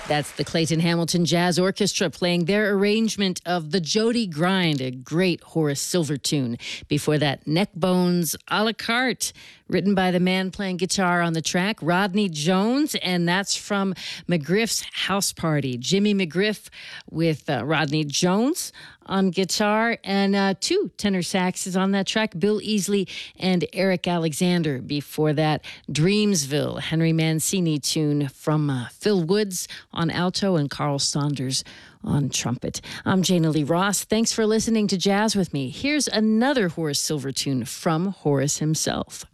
That's the Clayton Hamilton Jazz Orchestra playing their arrangement of the Jody Grind, a great Horace Silver tune. Before that, Neckbones a la carte, written by the man playing guitar on the track, Rodney Jones, and that's from McGriff's House Party. Jimmy McGriff with Rodney Jones on guitar, and two tenor saxes on that track, Bill Easley and Eric Alexander. Before that, Dreamsville, Henry Mancini tune from Phil Woods on alto and Carl Saunders on trumpet. I'm Jana Lee Ross. Thanks for listening to Jazz with me. Here's another Horace Silver tune from Horace himself.